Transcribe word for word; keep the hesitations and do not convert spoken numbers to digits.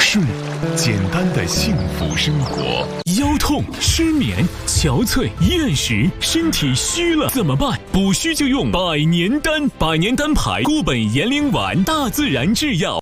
顺，简单的幸福生活。 腰痛、失眠、憔悴、厌食，身体虚了怎么办？补虚就用百年丹，百年丹牌固本延龄丸，大自然制药，